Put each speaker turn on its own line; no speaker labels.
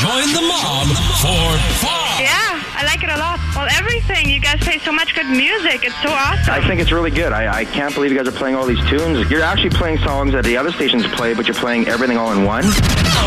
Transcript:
Join the mob for fun.
Yeah, I like it a lot. Well, everything. You guys play so much good music. It's so awesome.
I think it's really good. I can't believe you guys are playing all these tunes. You're actually playing songs that the other stations play, but you're playing everything all in one.